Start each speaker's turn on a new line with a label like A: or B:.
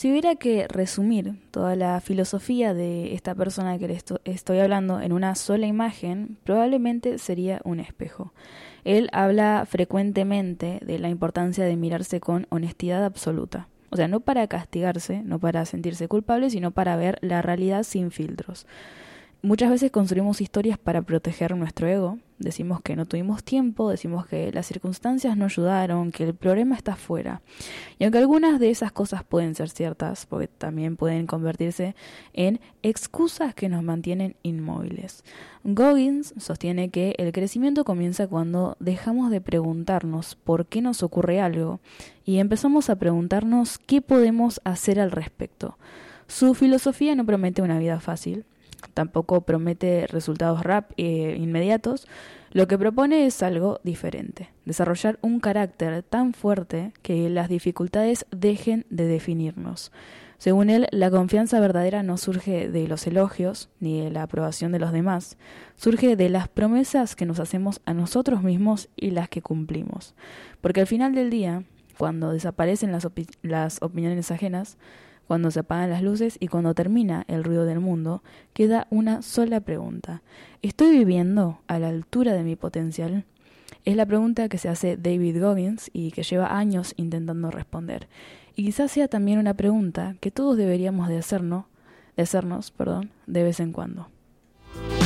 A: Si hubiera que resumir toda la filosofía de esta persona que le estoy hablando en una sola imagen, probablemente sería un espejo. Él habla frecuentemente de la importancia de mirarse con honestidad absoluta. O sea, no para castigarse, no para sentirse culpable, sino para ver la realidad sin filtros. Muchas veces construimos historias para proteger nuestro ego. Decimos que no tuvimos tiempo, decimos que las circunstancias no ayudaron, que el problema está afuera. Y aunque algunas de esas cosas pueden ser ciertas, porque también pueden convertirse en excusas que nos mantienen inmóviles. Goggins sostiene que el crecimiento comienza cuando dejamos de preguntarnos por qué nos ocurre algo y empezamos a preguntarnos qué podemos hacer al respecto. Su filosofía no promete una vida fácil. Tampoco promete resultados inmediatos. Lo que propone es algo diferente: desarrollar un carácter tan fuerte que las dificultades dejen de definirnos. Según él, la confianza verdadera no surge de los elogios ni de la aprobación de los demás, surge de las promesas que nos hacemos a nosotros mismos y las que cumplimos. Porque al final del día, cuando desaparecen las opiniones ajenas, cuando se apagan las luces y cuando termina el ruido del mundo, queda una sola pregunta: ¿estoy viviendo a la altura de mi potencial? Es la pregunta que se hace David Goggins y que lleva años intentando responder. Y quizás sea también una pregunta que todos deberíamos de hacernos de vez en cuando.